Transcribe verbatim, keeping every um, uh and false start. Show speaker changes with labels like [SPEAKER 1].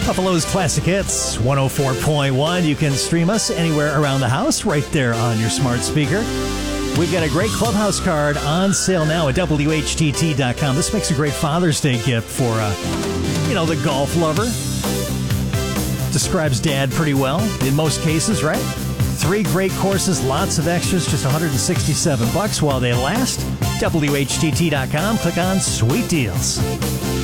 [SPEAKER 1] Buffalo's Classic Hits, one oh four point one. You can stream us anywhere around the house, right there on your smart speaker. We've got a great Clubhouse card on sale now at W H T T dot com. This makes a great Father's Day gift for, uh, you know, the golf lover. Describes Dad pretty well in most cases, right? Three great courses, lots of extras, just one hundred sixty-seven bucks while they last. W H T T dot com. Click on Sweet Deals.